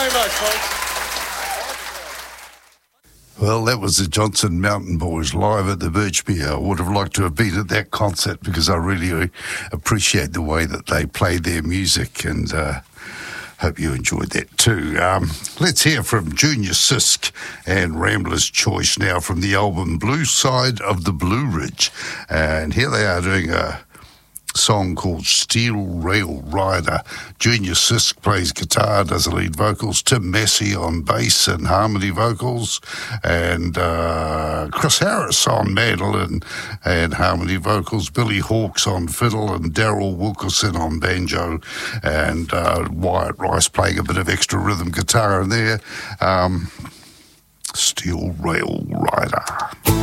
very much, folks. Well, that was the Johnson Mountain Boys live at the Birchby. I would have liked to have been at that concert because I really appreciate the way that they play their music, and hope you enjoyed that too. Let's hear from Junior Sisk and Rambler's Choice now from the album Blue Side of the Blue Ridge. And here they are doing a song called Steel Rail Rider. Junior Sisk plays guitar, does the lead vocals, Tim Massey on bass and harmony vocals, and Chris Harris on mandolin and harmony vocals, Billy Hawkes on fiddle, and Daryl Wilkerson on banjo, and Wyatt Rice playing a bit of extra rhythm guitar in there. Steel Rail Rider.